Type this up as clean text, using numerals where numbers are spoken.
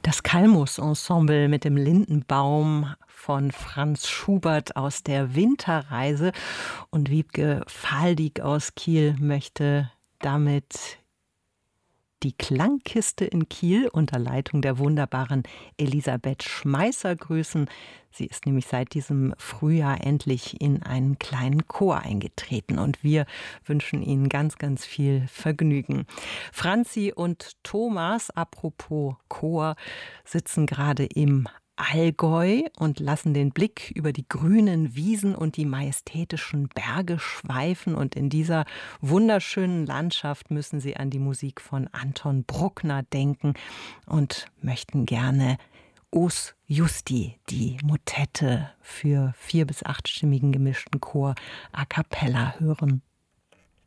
Das Kalmus-Ensemble mit dem Lindenbaum von Franz Schubert aus der Winterreise. Und Wiebke Fahldieck aus Kiel möchte damit die Klangkiste in Kiel unter Leitung der wunderbaren Elisabeth Schmeisser grüßen. Sie ist nämlich seit diesem Frühjahr endlich in einen kleinen Chor eingetreten und wir wünschen Ihnen ganz, ganz viel Vergnügen. Franzi und Thomas, apropos Chor, sitzen gerade im Allgäu und lassen den Blick über die grünen Wiesen und die majestätischen Berge schweifen. Und in dieser wunderschönen Landschaft müssen sie an die Musik von Anton Bruckner denken und möchten gerne Os Justi, die Motette für 4- bis 8-stimmigen gemischten Chor a cappella hören.